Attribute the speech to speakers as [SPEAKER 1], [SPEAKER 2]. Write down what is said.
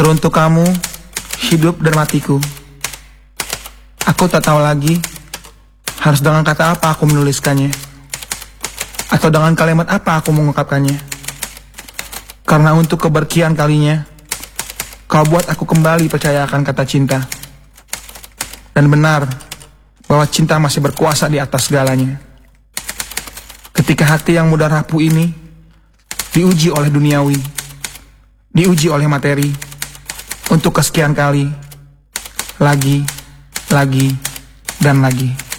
[SPEAKER 1] Teruntuk kamu, hidup dan matiku. Aku tak tahu lagi harus dengan kata apa aku menuliskannya, atau dengan kalimat apa aku mengungkapkannya. Karena untuk keberkian kalinya, kau buat aku kembali percaya akan kata cinta. Dan benar bahwa cinta masih berkuasa di atas segalanya. Ketika hati yang mudah rapuh ini diuji oleh duniawi, diuji oleh materi, untuk kesekian kali, lagi, dan lagi.